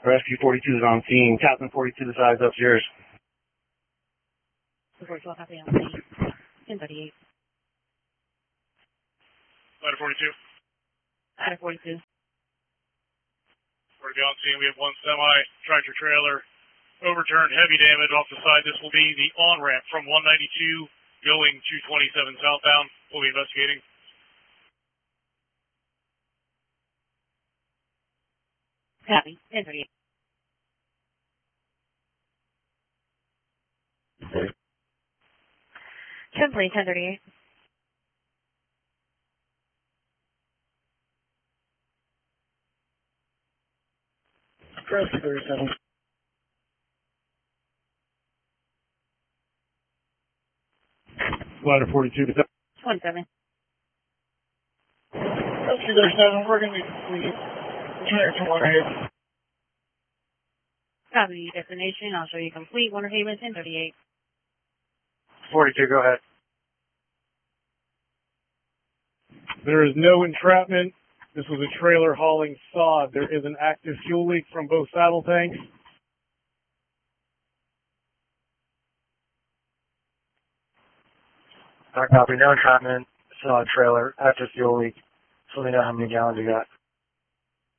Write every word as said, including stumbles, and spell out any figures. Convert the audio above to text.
Rescue forty-two is on scene. Captain forty-two, the side's upstairs. forty-two, copy on scene. ten thirty-eight. Ladder forty-two. Ladder forty-two. Already on scene, we have one semi-tractor trailer overturned, heavy damage off the side. This will be the on-ramp from one ninety-two going two twenty-seven southbound. We'll be investigating. Copy, ten thirty-eight. ten three, ten thirty-eight. Rescue thirty-seven. Ladder forty-two to twenty-seven. Rescue thirty-seven, we're going to be returning from Winter Haven. Copy, destination. I'll show you complete. Winter Haven, ten thirty-eight. forty-two, go ahead. There is no entrapment. This was a trailer hauling sod. There is an active fuel leak from both saddle tanks. Not copy, no entrapment. Sod trailer, active fuel leak. So we know how many gallons you got.